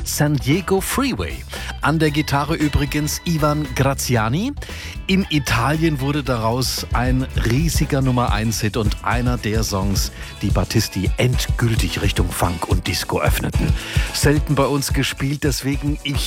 San Diego Freeway. An der Gitarre übrigens Ivan Graziani. In Italien wurde daraus ein riesiger Nummer-1-Hit und einer der Songs, die Battisti endgültig Richtung Funk und Disco öffneten. Selten bei uns gespielt, deswegen ich